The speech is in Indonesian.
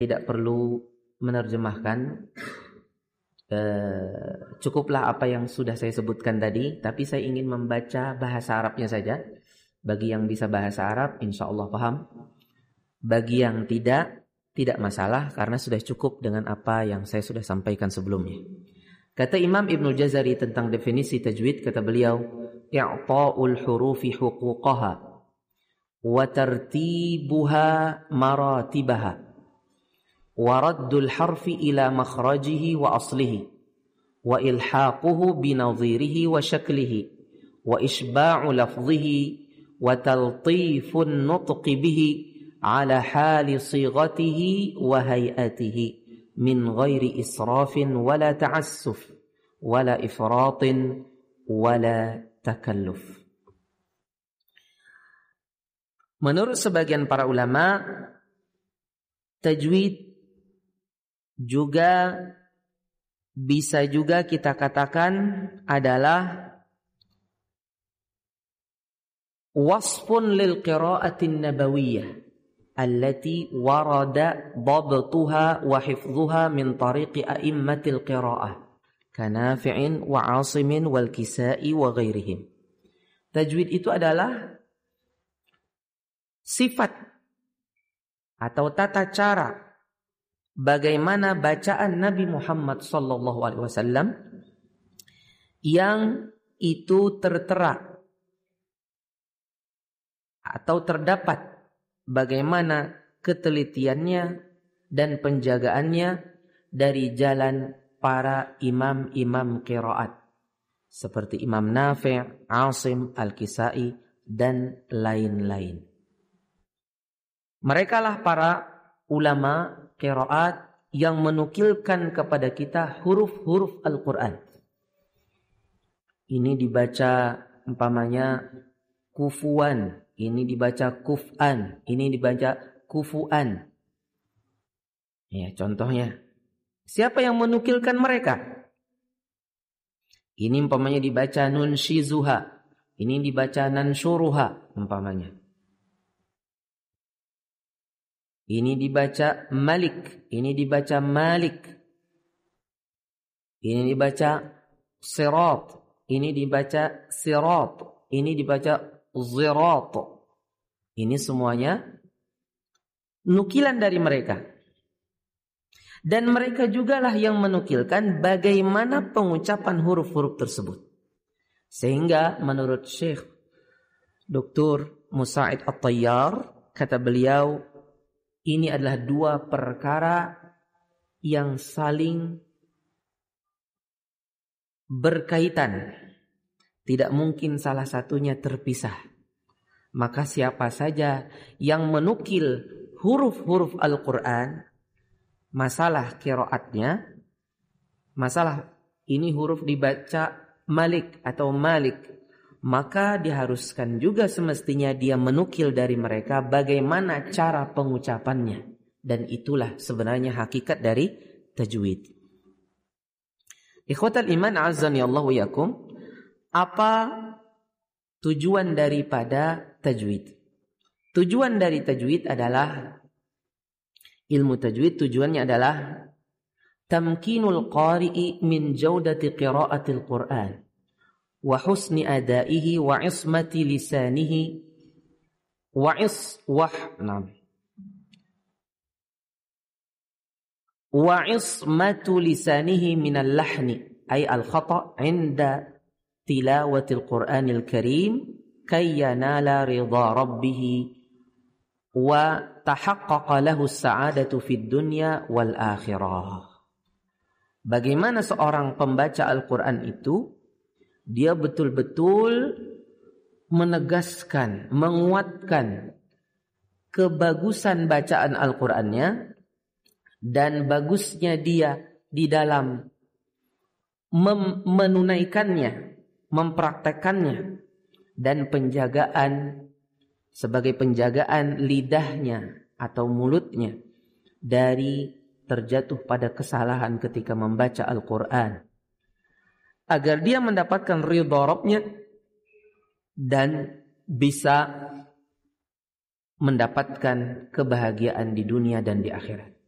tidak perlu menerjemahkan. Cukuplah apa yang sudah saya sebutkan tadi, tapi saya ingin membaca bahasa Arabnya saja. Bagi yang bisa bahasa Arab, insya Allah paham. Bagi yang tidak masalah, karena sudah cukup dengan apa yang saya sudah sampaikan sebelumnya. Kata Imam Ibnu Jazari tentang definisi tajwid, kata beliau, i'ta'ul hurufi huquqaha wa tartibuha maratibaha ورد الحرف إلى مخرجه وأصله وإلحاقه بنظيره وشكله وإشباع لفظه وتلطيف النطق به على حال صيغته وهيئته من غير إسراف ولا تعسف ولا إفراط ولا تكلف. Menurut sebagian para ulama, tajwid juga bisa juga kita katakan adalah wasfun lil qira'atin nabawiyyah allati warada dhabtuha wa hifdhuha min tariqi a'immatil qira'ah kanafi'in wa 'asimin wal kisa'i wa ghairihim. Tajwid itu adalah sifat atau tata cara bagaimana bacaan Nabi Muhammad SAW yang itu tertera atau terdapat bagaimana ketelitiannya dan penjagaannya dari jalan para imam-imam qiraat seperti Imam Nafi', Asim, Al-Kisai dan lain-lain. Merekalah para ulama qiraat yang menukilkan kepada kita huruf-huruf Al-Quran. Ini dibaca umpamanya kufuan, ini dibaca kuf'an, ini dibaca kufuan. Ya, contohnya. Siapa yang menukilkan mereka? Ini umpamanya dibaca nunshizuha, ini dibaca nanshuruha umpamanya. Ini dibaca Malik, ini dibaca Malik. Ini dibaca Sirat, ini dibaca Sirat, ini dibaca Zirat. Ini semuanya nukilan dari mereka. Dan mereka jugalah yang menukilkan bagaimana pengucapan huruf-huruf tersebut. Sehingga menurut Syekh Dr. Musa'id At-Tayyar, kata beliau, ini adalah dua perkara yang saling berkaitan. Tidak mungkin salah satunya terpisah. Maka siapa saja yang menukil huruf-huruf Al-Quran, masalah qiraatnya, masalah ini huruf dibaca Malik atau Malik, maka diharuskan juga semestinya dia menukil dari mereka bagaimana cara pengucapannya. Dan itulah sebenarnya hakikat dari tajwid. Ikhwatal iman azzani Allah wa yakum, apa tujuan daripada tajwid? Tujuan dari tajwid adalah, ilmu tajwid tujuannya adalah tamkinul qari'i min jaudati qira'atil Qur'an wa husni adaihi wa ismati lisanihi wa ismatu lisanihi min al-lahni ay al-khata' inda tilawatil Qur'anil Karim kay yanala ridha rabbih wa tahaqqaqa lahu as-sa'adatu fid dunya wal akhirah. Bagaimana seorang pembaca Al-Quran itu dia betul-betul menegaskan, menguatkan kebagusan bacaan Al-Qur'annya dan bagusnya dia di dalam menunaikannya, mempraktekannya, dan penjagaan sebagai penjagaan lidahnya atau mulutnya dari terjatuh pada kesalahan ketika membaca Al-Quran, agar dia mendapatkan ridha Rabbnya dan bisa mendapatkan kebahagiaan di dunia dan di akhirat.